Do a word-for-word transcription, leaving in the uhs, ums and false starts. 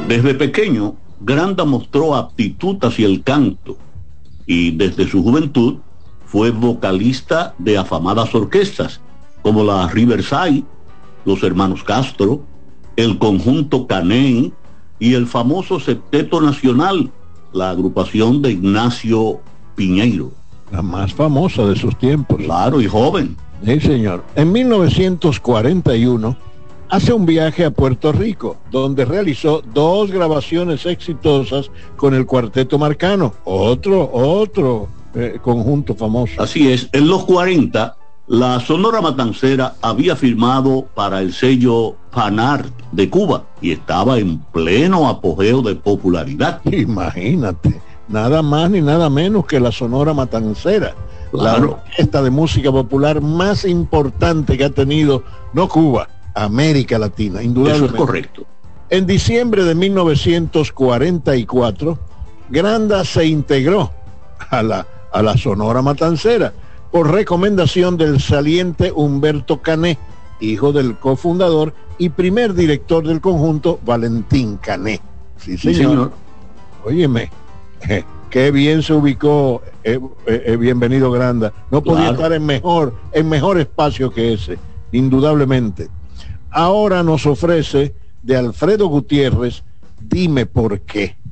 Desde pequeño, Granda mostró aptitud hacia el canto y desde su juventud fue vocalista de afamadas orquestas como la Riverside, los Hermanos Castro, el Conjunto Caney y el famoso Septeto Nacional, la agrupación de Ignacio Piñeiro. La más famosa de sus tiempos. Claro, y joven. Sí, señor. En mil novecientos cuarenta y uno hace un viaje a Puerto Rico, donde realizó dos grabaciones exitosas con el Cuarteto Marcano, otro, otro eh, conjunto famoso. Así es, en los cuarenta, la Sonora Matancera había firmado para el sello Panart de Cuba y estaba en pleno apogeo de popularidad. Imagínate, nada más ni nada menos que la Sonora Matancera, claro, la orquesta de música popular más importante que ha tenido, no Cuba, América Latina, indudablemente. Eso es correcto. En diciembre de mil novecientos cuarenta y cuatro, Granda se integró a la, a la Sonora Matancera por recomendación del saliente Humberto Cané, hijo del cofundador y primer director del conjunto, Valentín Cané. Sí, señor. Sí, señor. Óyeme, eh, qué bien se ubicó, eh, eh, bienvenido Granda. No podía claro. estar en mejor, en mejor espacio que ese, indudablemente. Ahora nos ofrece de Alfredo Gutiérrez, Dime por qué.